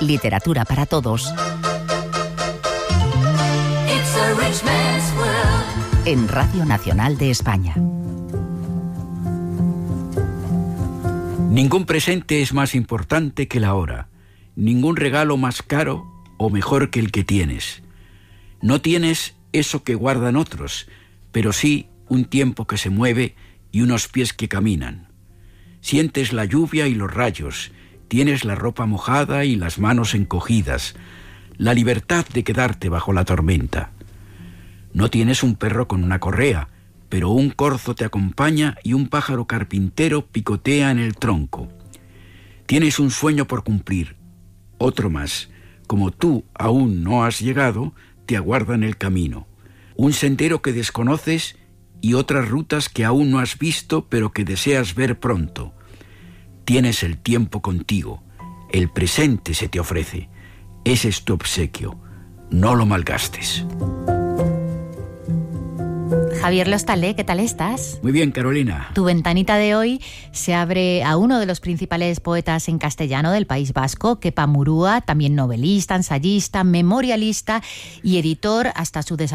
Literatura para todos. En Radio Nacional de España. Ningún presente es más importante que la hora. Ningún regalo más caro o mejor que el que tienes. No tienes eso que guardan otros, pero sí un tiempo que se mueve y unos pies que caminan. Sientes la lluvia y los rayos, tienes la ropa mojada y las manos encogidas, la libertad de quedarte bajo la tormenta. No tienes un perro con una correa, pero un corzo te acompaña y un pájaro carpintero picotea en el tronco. Tienes un sueño por cumplir, otro más. Como tú aún no has llegado, te aguarda en el camino. Un sendero que desconoces y otras rutas que aún no has visto, pero que deseas ver pronto. Tienes el tiempo contigo, el presente se te ofrece. Ese es tu obsequio, no lo malgastes. Javier Lostalé, ¿qué tal estás? Muy bien, Carolina. Tu ventanita de hoy se abre a uno de los principales poetas en castellano del País Vasco, Kepa Murua, también novelista, ensayista, memorialista y editor hasta su desaparición